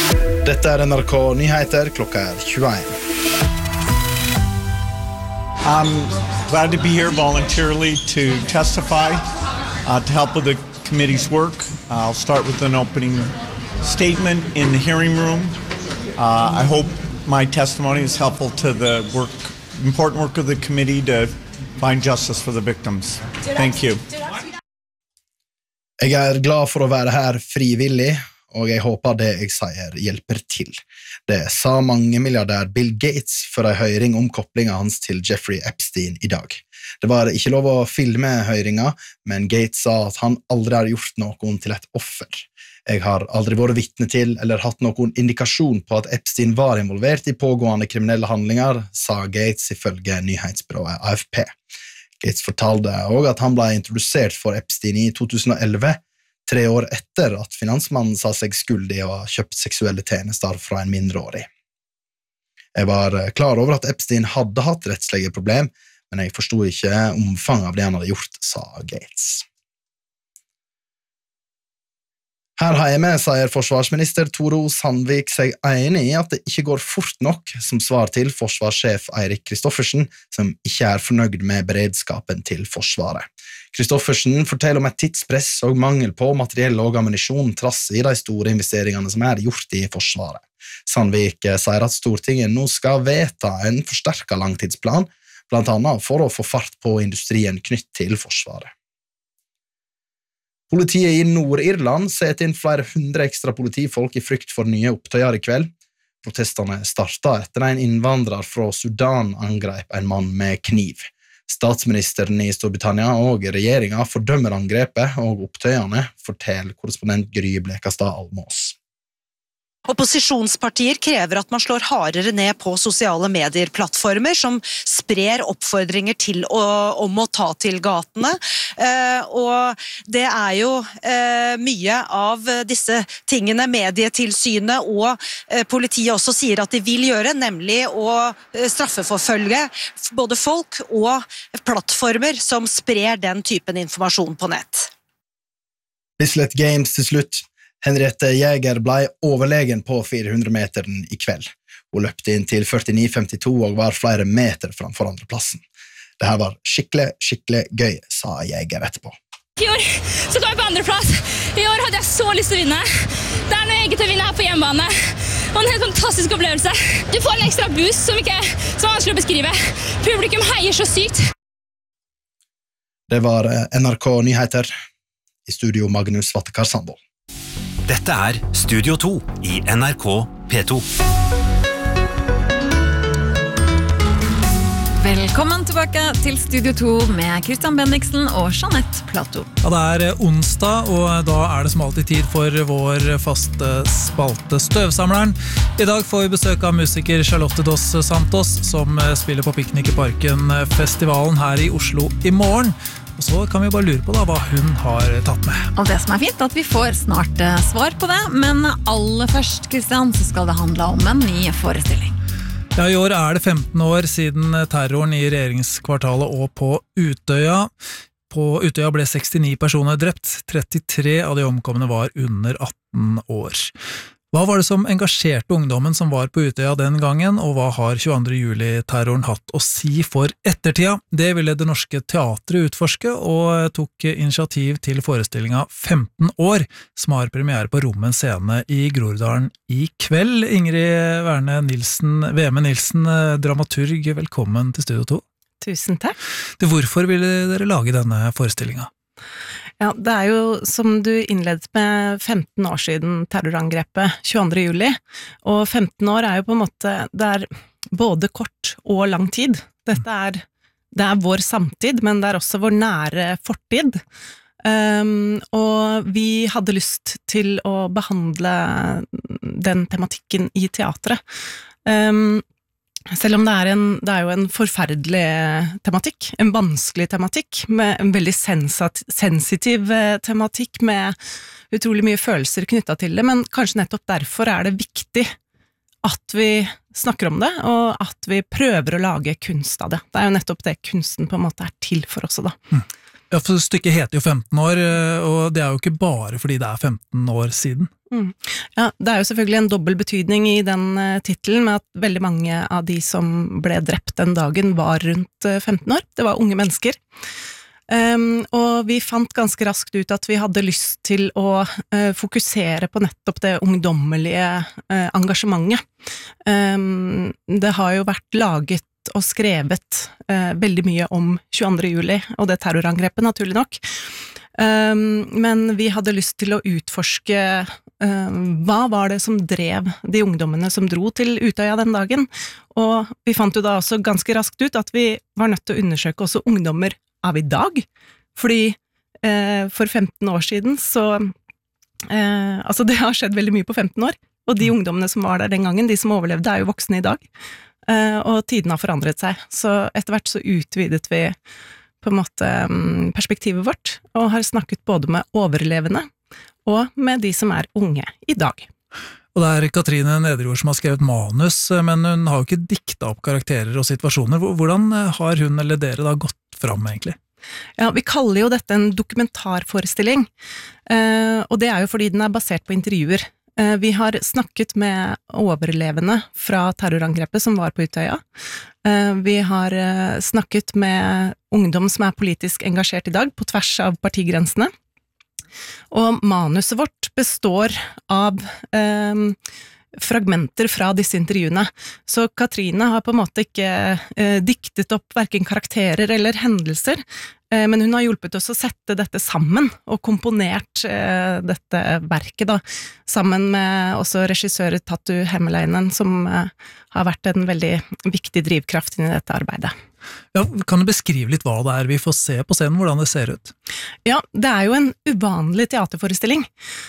Dette NRK Nyheter, klokka 21. I'm glad to be here voluntarily to testify, to help with the committee's work. I'll start with an opening statement in the hearing room. I hope my testimony is helpful to the important work of the committee to find justice for the victims. Thank you. Jeg glad for å være her frivillig, og jeg håper det jeg sier hjelper til. Det sa mange milliardær Bill Gates for en høring om koblingen hans til Jeffrey Epstein i dag. Det var ikke lov å filme høringen, men Gates sa at han aldri har gjort noen til et offer. Jeg har aldri vært vitne til eller hatt noen indikasjon på at Epstein var involvert i pågående kriminelle handlinger, sa Gates ifølge nyhetsbyrået AFP. Gates fortalte også at han ble introdusert for Epstein i 2011, 3 år etter at finansmannen sa seg skyldig og kjøpt seksuelle tjenester fra en mindreårig. Jeg var klar over at Epstein hadde hatt rettslige problem, men jeg forstod ikke omfanget av det han hadde gjort, sa Gates. Her hjemme sier forsvarsminister Tore O. Sandvik seg enig i at det ikke går fort nok, som svar til forsvarssjef Eirik Kristoffersen, som ikke er fornøyd med beredskapen til Forsvaret. Kristoffersen forteller om et tidspress og mangel på materiell og ammunisjon trass i de store investeringene som er gjort i Forsvaret. Sandvik sier at Stortinget nå skal vedta en forsterket langtidsplan, blant annet for å få fart på industrien knytt til Forsvaret. Politiet i Nord-Irland setter inn flere 100 ekstra politifolk i frykt for nye opptøyer i kveld. Protestene startet etter en innvandrer fra Sudan angrep en mann med kniv. Statsministeren i Storbritannia og regjeringen fordømmer angrepet og opptøyene, forteller korrespondent Gry Blekastad Almås. Opposisjonspartier krever at man slår hardere ned på sosiale medier-plattformer som sprer oppfordringer om å ta til gatene, og det er jo mye av disse tingene Medietilsynet og politiet også sier at de vil gjøre, nemlig å straffeforfølge både folk og plattformer som sprer den typen informasjon på nett. Bislett Games til slutt. Henriette Jäger ble overlegen på 400-meteren i kveld. Hun løpte inn til 49,52 og var flere meter framfor andreplassen. Det her var skikkelig gøy, sa Jäger etterpå. I år så kom jeg på andreplass. I år hadde jeg så lyst til å vinne. Det er noe eget å vinne her på hjemmebane. Og en helt fantastisk opplevelse. Du får en ekstra boost som er vanskelig å beskrive. Publikum heier så sykt. Det var NRK Nyheter. I studio Magnus Vattekar Sandvold. Dette er Studio 2 i NRK P2. Velkommen tilbake til Studio 2 med Christian Bendiksen og Jeanette Plato. Ja, det er onsdag, og da er det som alltid tid for vår faste spalte Støvsamleren. I dag får vi besøk av musiker Charlotte Dos Santos, som spiller på Piknik i Parken-festivalen her i Oslo i morgen. Og så kan vi bare lure på da, hva hun har tatt med. Og det som er fint, at vi får snart svar på det, men aller først, Christian, så skal det handle om en ny forestilling. Ja, i år er det 15 år siden terroren i regjeringskvartalet og på Utøya. På Utøya ble 69 personer drept, 33 av de omkomne var under 18 år. Hva var det som engasjerte ungdommen som var på Utøya den gangen, og hva har 22. juli-terroren hatt å si for ettertida? Det ville Det Norske Teatret utforske, og tok initiativ til forestillingen 15 år, som har premiere på Rommen scene i Groruddalen i kveld. Ingrid Verne Veme Nilsen, dramaturg, velkommen til Studio 2. Tusen takk. Hvorfor ville dere lage denne forestillingen? Ja, det er jo, som du innledet med, 15 år siden terrorangrepet 22. juli, og 15 år er jo på en måte, det er både kort og lang tid. Det er vår samtid, men det er også vår nære fortid. Og vi hadde lyst til å behandle den tematikken i teatret. Selv om det er jo en forferdelig tematikk, en vanskelig tematikk, med en veldig sensitiv tematikk, med utrolig mye følelser knyttet til det, men kanskje nettopp derfor er det viktig at vi snakker om det, og at vi prøver å lage kunst av det. Det er jo nettopp det kunsten på en måte er til for oss da. Ja, for stykket heter jo 15 år, og det er jo ikke bare fordi det er 15 år siden. Ja, det jo selvfølgelig en dobbel betydning i den titelen, med at veldig mange av de som ble drept den dagen var rundt 15 år. Det var unge mennesker. Og vi fant ganske raskt ut at vi hadde lyst til å fokusere på nettopp det ungdommelige engasjementet. Det har jo vært laget og skrevet veldig mye om 22. juli, og det terrorangrepet naturlig nok. Men vi hadde lyst til å utforske hva var det som drev de ungdommene som dro til Utøya den dagen, og vi fant jo da også ganske raskt ut at vi var nødt til å undersøke også ungdommer av i dag, fordi for 15 år siden så altså det har skjedd veldig mye på 15 år, og de ungdommene som var der den gangen, de som overlevde jo voksne i dag, og tiden har forandret seg, så etter hvert så utvidet vi på en måte perspektivet vårt, og har snakket både med overlevende og med de som unge i dag. Og det Katrine Nederjord som har skrevet manus, men hun har jo ikke diktet opp karakterer og situasjoner. Hvordan har hun eller dere da gått fram egentlig? Ja, vi kaller jo dette en dokumentarforestilling, og det jo fordi den basert på intervjuer. Vi har snakket med overlevende fra terrorangrepet som var på Utøya. Vi har snakket med ungdom som politisk engasjert i dag, på tvers av partigrensene. Og manuset vårt består av fragmenter fra disse intervjuene. Så Katrine har på en måte ikke diktet opp hverken karakterer eller hendelser, men hun har hjulpet oss å sette dette sammen, og komponert dette verket da, sammen med også regissør Tatu Hemmeleinen, som har vært en veldig viktig drivkraft inn i dette arbeidet. Ja, kan du beskrive litt hva det vi får se på scenen, hvordan det ser ut? Ja, det jo en uvanlig teaterforestilling.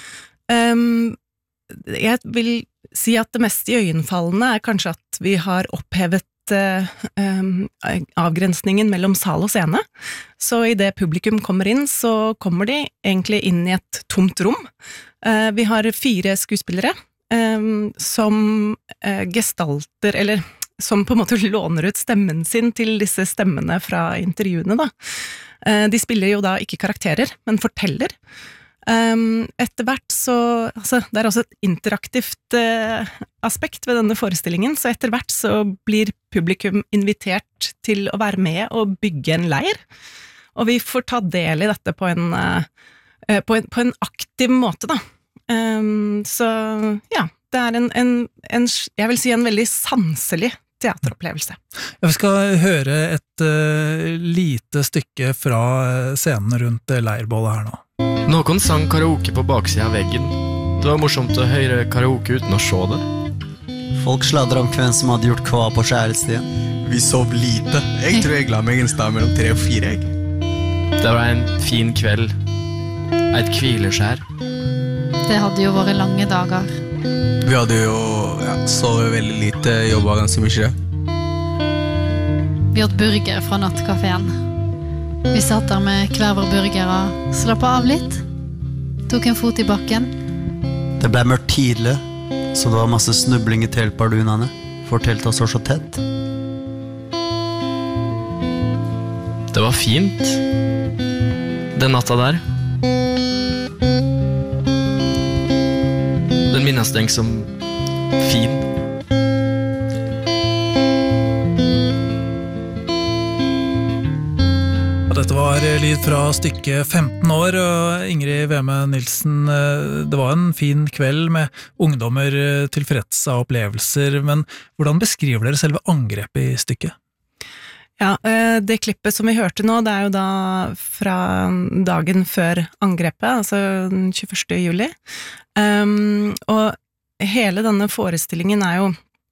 Jeg vil si at det mest iøynefallende kanskje at vi har opphevet avgrensningen mellom sal og scene. Så i det publikum kommer inn, så kommer de egentlig inn i et tomt rom. Vi har 4 skuespillere som gestalter, eller som på en måte låner ut stemmen sin til disse stemmene fra intervjuene da. De spiller jo da ikke karakterer, men forteller. Etter hvert så, altså det også et interaktivt aspekt ved denne forestillingen, så etter hvert så blir publikum invitert til å være med og bygge en leir, og vi får ta del i dette på en aktiv måte da. Så ja, det jeg vil si en veldig sanselig teateropplevelse. Vi skal høre et lite stykke fra scenen rundt leirbålet her nå. Noen sang karaoke på baksiden av veggen. Det var morsomt å høre karaoke uten å se det. Folk sladret om hvem som hadde gjort hva på skjærestien. Vi sov lite. Jeg tror jeg la meg en sted mellom 3 og 4 egg. Det var en fin kveld. Et hvileskjær. Det hadde jo vært lange dager. Vi hadde jo sovet veldig lite, jobbet ganske mye. Vi åt burger fra nattkaféen. Vi satt der med hver vår burger og slappet av litt. Tok en fot i bakken. Det ble mørkt tidlig, så det var masse snubling i teltbardunene. Fortalte oss så tett. Det var fint, den natta der. Den minnes den som fin. Dette var lyd fra stykket 15 år, og Ingrid Veme Nilsen, det var en fin kveld med ungdommer tilfreds av opplevelser, men hvordan beskriver dere selve angrepet i stykket? Ja, det klippet som vi hørte nå, det jo da fra dagen før angrepet, altså den 21. juli, og hele denne forestillingen jo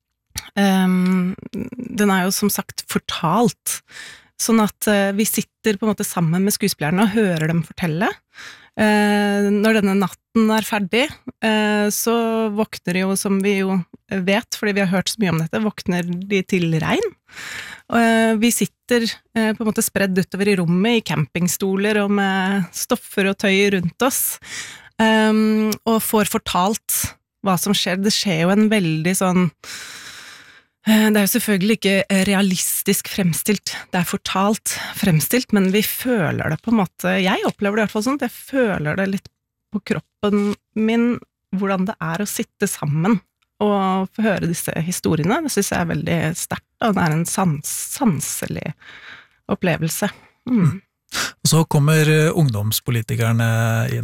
den jo som sagt fortalt, sånn at vi sitter på en måte sammen med skuespillerne og hører dem fortelle. Når denne natten ferdig, så våkner de jo, som vi jo vet, fordi vi har hørt så mye om dette, våkner de til regn. Vi sitter på en måte spredd utover i rommet, i campingstoler og med stoffer og tøy rundt oss, og får fortalt hva som skjer. Det skjer jo en veldig sånn det jo selvfølgelig ikke realistisk fremstilt, det fortalt fremstilt, men vi føler det på en måte, jeg opplever det i hvert fall sånn, jeg føler det litt på kroppen min hvordan det å sitte sammen og få høre disse historiene. Det synes jeg veldig sterkt, og det en sanselig opplevelse. Og så kommer ungdomspolitikerne inn.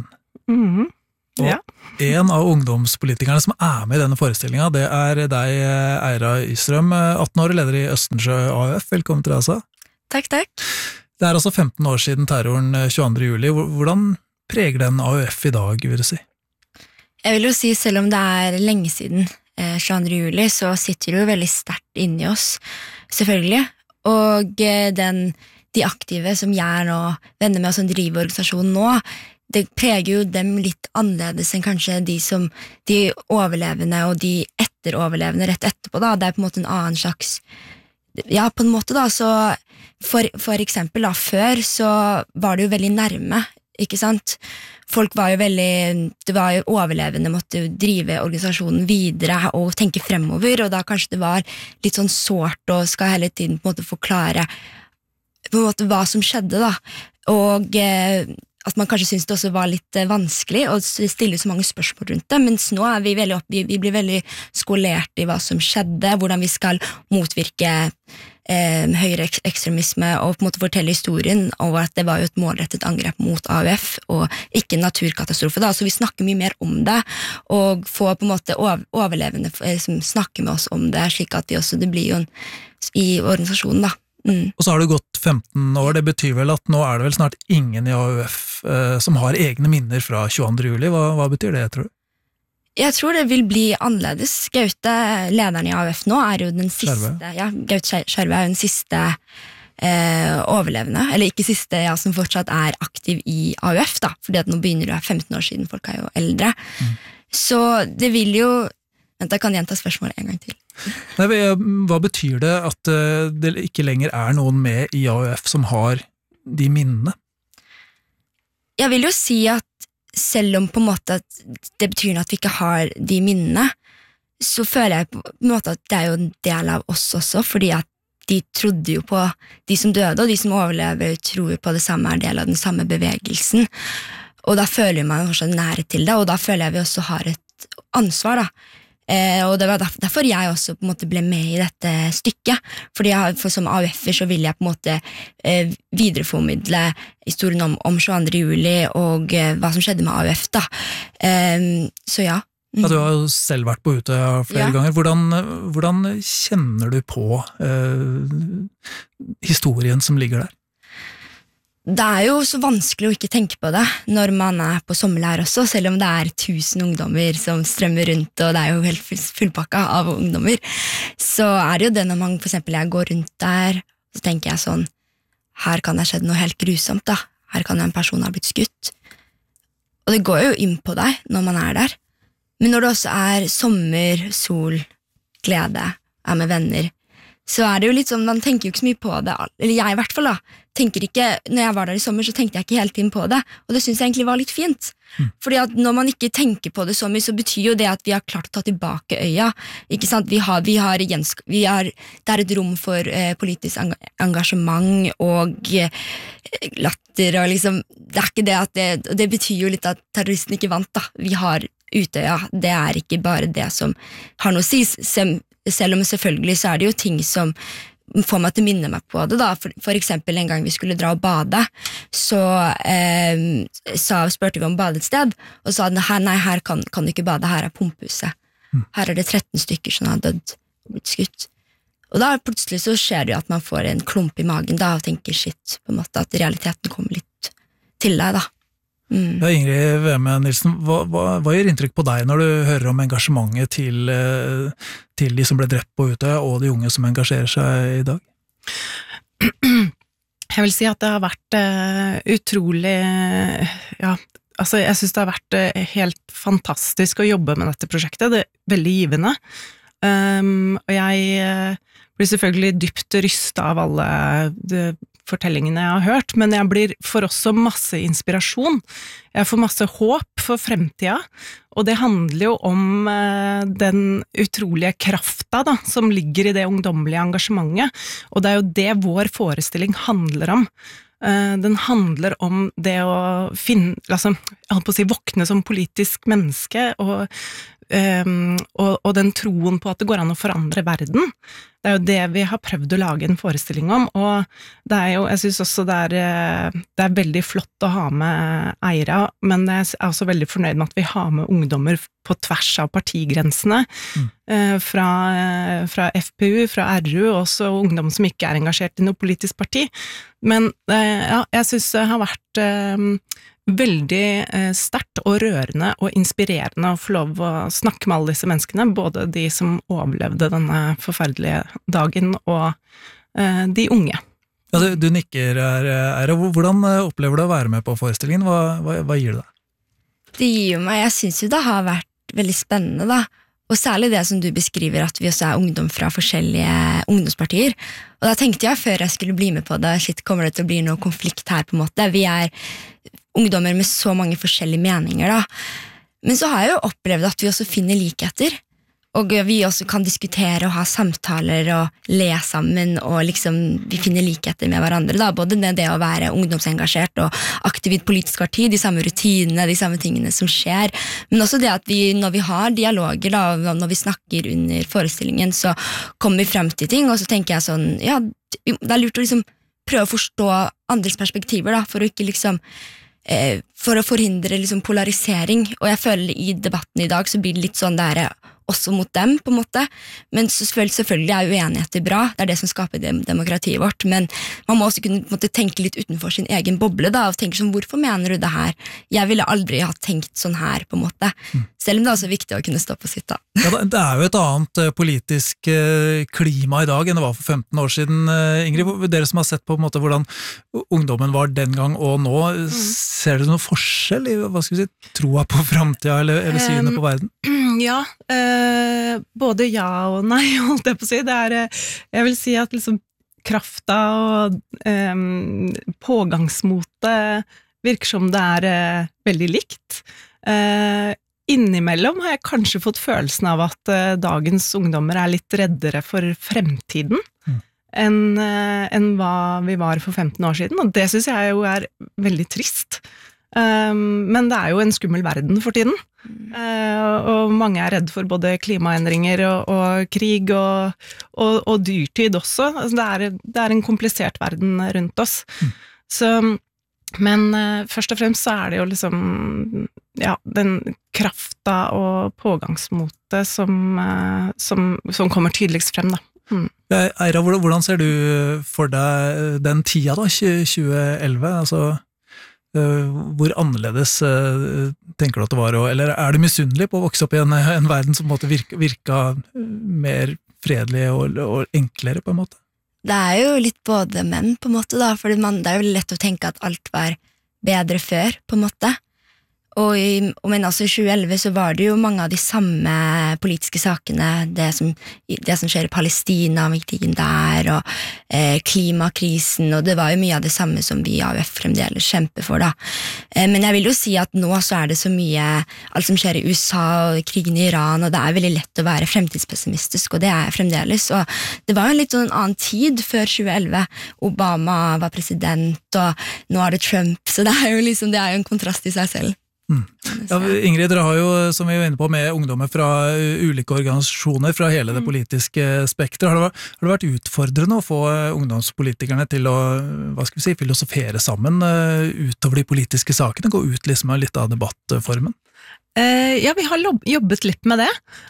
Og en av ungdomspolitikerne som med i denne forestillingen, det deg, Eira Ystrøm, 18 år, leder i Østensjø AUF. Velkommen til deg, altså. Takk. Det altså 15 år siden terroren 22. juli. Hvordan preger den AUF i dag, vil du si? Jeg vil jo si, selv om det lenge siden 22. juli, så sitter det jo veldig sterkt inni oss, selvfølgelig. Og de aktive som jeg nå venner med, og som driver organisasjonen nå, det preger jo dem litt annerledes enn kanskje de overlevende og de etteroverlevende rett etterpå. Da. Det på en måte en annen slags... Ja, på en måte da, så for eksempel da, før så var det jo veldig nærme, ikke sant? Folk var jo det var jo overlevende, måtte jo drive organisasjonen videre og tenke fremover, og da kanskje det var litt sånn sårt og skal hele tiden på en måte forklare på en måte hva som skjedde da, og at man kanskje synes det også var litt vanskelig å stille så mange spørsmål rundt det, mens nå vi blir veldig skolert i hva som skjedde, hvordan vi skal motvirke høyere ekstremisme og på en måte fortelle historien over at det var jo et målrettet angrep mot AUF og ikke en naturkatastrofe da, så vi snakker mye mer om det og får på en måte overlevende som snakker med oss om det, slik at det blir jo i organisasjonen da. Og så har det gått 15 år, det betyr vel at nå det vel snart ingen i AUF som har egne minner fra 22. juli. Hva betyr det, tror du? Jeg tror det vil bli annerledes. Gaute, lederen i AUF nå, jo den siste, Gaute Skjerve jo den siste overlevende, eller ikke siste, som fortsatt aktiv i AUF da, fordi at nå begynner det 15 år siden, folk jo eldre. Så det vil jo, vent, jeg kan gjenta spørsmålet en gang til. Nei, hva betyr det at det ikke lenger noen med i AUF som har de minnene? Jeg vil jo si at selv om på en måte at det betyr at vi ikke har de minnene, så føler jeg på en måte at det jo en del av oss også, fordi at de trodde jo på de som døde, og de som overlever tror jo på det samme, del av den samme bevegelsen, og da føler man også nære til det, og da føler jeg vi også har et ansvar da, og det var derfor jeg også på en måte ble med i dette stykket, fordi som AUF-er så vil jeg på en måte videreformidle historien om 22. juli og hva som skjedde med AUF da, så ja. Ja, du har jo selv vært på Utøya flere ganger. Hvordan kjenner du på historien som ligger der? Det jo så vanskelig å ikke tenke på det når man på sommerleir også, selv om det 1000 ungdommer som strømmer rundt, og det jo helt fullpakka av ungdommer. Så det jo det når man for eksempel jeg går rundt der, så tenker jeg sånn, her kan det skjedd noe helt grusomt da, her kan en person ha blitt skutt. Og det går jo inn på deg når man der. Men når det også sommer, sol, glede, med venner, så det jo litt sånn, man tenker jo ikke så mye på det, eller jeg i hvert fall da, tenker ikke, når jeg var der i sommer, så tenkte jeg ikke hele tiden på det, og det synes jeg egentlig var litt fint, fordi at når man ikke tenker på det så mye, så betyr jo det at vi har klart å ta tilbake øya, ikke sant, det et rom for politisk engasjement og latter, og liksom, det ikke det at det betyr jo litt at terroristen ikke vant da, vi har Utøya, det ikke bare det som har noe å si, selv om selvfølgelig så det jo ting som får meg til å minne meg på det da, for eksempel en gang vi skulle dra og bade, så spurte vi om badested, og sa nei, her kan du ikke bade, her pumphuset, her det 13 stykker som har dødd og blitt skutt, og da plutselig så skjer det jo at man får en klump i magen da, og tenker shit, på en måte at realiteten kommer litt til deg da. Ja, Ingrid Weme Nilsen, hva gjør inntrykk på deg når du hører om engasjementet til de som ble drept på Utøya, og de unge som engasjerer seg i dag? Jeg vil si at det har vært utrolig, altså jeg synes det har vært helt fantastisk å jobbe med dette prosjektet, det veldig givende, og jeg blir selvfølgelig dypt rystet av alle fortellingene jeg har hørt, men jeg får også masse inspirasjon. Jeg får masse håp for fremtiden, og det handler jo om den utrolige krafta da, som ligger i det ungdommelige engasjementet, og det jo det vår forestilling handler om. Den handler om det å finne, altså, jeg holdt på å si, våkne som politisk menneske, og den troen på at det går an å forandre verden. Det jo det vi har prøvd å lage en forestilling om, og det jo, jeg synes også det er veldig flott å ha med Eira, men jeg også veldig fornøyd med at vi har med ungdommer på tvers av partigrensene, fra FPU, fra RU, også ungdom som ikke engasjert i noe politisk parti. Men ja, jeg synes det har vært veldig sterkt og rørende og inspirerende å få lov å snakke med alle disse menneskene, både de som overlevde denne forferdelige dagen og de unge. Ja, du nikker her. Hvordan opplever du å være med på forestillingen? Hva gir det deg? Det gir meg, jeg synes jo det har vært veldig spennende da, og særlig det som du beskriver, at vi også ungdom fra forskjellige ungdomspartier. Og da tenkte jeg før jeg skulle bli med på det, shit, kommer det til å bli noe konflikt her på en måte? Vi ungdommer med så mange forskjellige meninger da. Men så har jeg jo opplevd at vi også finner likheter, og vi også kan diskutere og ha samtaler og le sammen, og liksom vi finner likheter med hverandre da, både det å være ungdomsengasjert og aktiv i et politisk parti, de samme rutinene, de samme tingene som skjer, men også det at når vi har dialoger da, når vi snakker under forestillingen, så kommer vi frem til ting, og så tenker jeg sånn, ja, det lurt å liksom prøve å forstå andres perspektiver da, for å ikke liksom for å forhindre liksom polarisering, og jeg føler i debatten i dag så blir det litt sånn der også mot dem på en måte, men selvfølgelig uenigheter bra, det det som skaper demokratiet vårt, men man må også kunne tenke litt utenfor sin egen boble da, og tenke sånn, hvorfor mener du det her? Jeg ville aldri ha tenkt sånn her på en måte, selv om det er også viktig å kunne stå på sitt da. Ja, det jo et annet politisk klima i dag enn det var for 15 år siden, Ingrid. Dere som har sett på en måte hvordan ungdommen var den gang og nå, ser dere noen forskjell i, hva skal vi si, troa på fremtiden eller synet på verden? Ja, både ja og nei, holdt jeg på å si. Jeg vil si at liksom krafta og pågangsmotet virker som det veldig likt. Innimellom har jeg kanskje fått følelsen av at dagens ungdommer litt reddere for fremtiden enn hva vi var for 15 år siden, og det synes jeg jo veldig trist. Men det jo en skummel verden for tiden, og mange redd for både klimaendringer og krig og dyrtid også. Altså det en komplisert verden rundt oss. Så, men først og fremst så det jo liksom ja, den krafta og pågangsmotet som kommer tydeligst frem da. Eira, hvordan ser du for deg den tida da, 2011, altså hvor annerledes tenker du at det var, eller du misunnelig på å vokse opp i en verden som på en måte virka mer fredelig og enklere på en måte? Det jo litt både menn på en måte da, for det jo lett å tenke at alt var bedre før på en måte, men altså i 2011 så var det jo mange av de samme politiske sakene, det som skjer i Palestina, med krigen der, og klimakrisen, og det var jo mye av det samme som vi i AUF fremdeles kjemper for da. Men jeg vil jo si at nå så det så mye, alt som skjer i USA og krigen i Iran, og det veldig lett å være fremtidspessimistisk, og det jeg fremdeles, og det var jo en litt sånn annen tid før 2011. Obama var president, og nå det Trump, så det jo liksom, det jo en kontrast i seg selv. Ja, Ingrid, dere har jo, som vi var inne på, med ungdommer fra ulike organisasjoner fra hele det politiske spektret. Har det vært utfordrende å få ungdomspolitikerne til å, hva skal vi si, filosofere sammen utover de politiske sakene, gå ut liksom av litt av debattformen? Ja, vi har jobbet litt med det,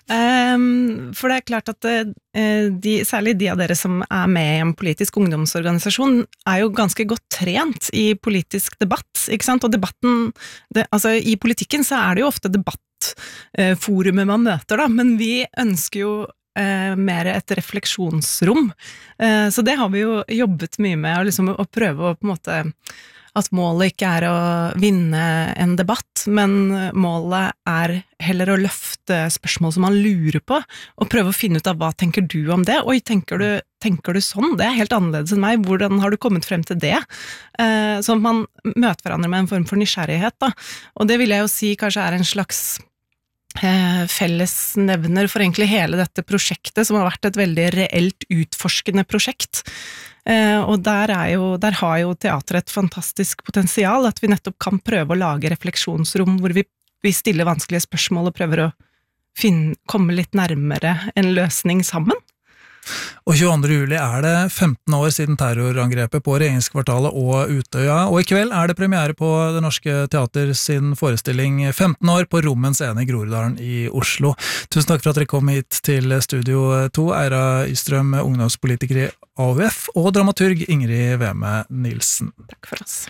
for det klart at særlig de av dere som med i en politisk ungdomsorganisasjon jo ganske godt trent i politisk debatt, ikke sant? Og debatten, altså i politikken så det jo ofte debattforumet man møter da, men vi ønsker jo mer et refleksjonsrom, så det har vi jo jobbet mye med, liksom, å prøve å på en måte at målet ikke å vinne en debatt, men målet heller å løfte spørsmål som man lurer på, og prøve å finne ut av hva tenker du om det? Oi, tenker du sånn? Det helt annerledes enn meg. Hvordan har du kommet frem til det? Så man møter hverandre med en form for nysgjerrighet, da. Og det vil jeg jo si kanskje en slags fellesnevner for egentlig hele dette prosjektet, som har vært et veldig reelt utforskende prosjekt. Og der har jo teater et fantastisk potensial, at vi nettopp kan prøve å lage refleksjonsrom hvor vi stiller vanskelige spørsmål og prøver å komme litt nærmere en løsning sammen. Og 22. juli det 15 år siden terrorangrepet på regjeringskvartalet og Utøya, og i kveld det premiere på Det Norske Teater sin forestilling 15 år på Rommen Scene i Groruddalen i Oslo. Tusen takk for at dere kom hit til Studio 2, Eira Ystrøm, ungdomspolitiker i AUF, og dramaturg Ingrid Weme Nilsen. Takk for oss.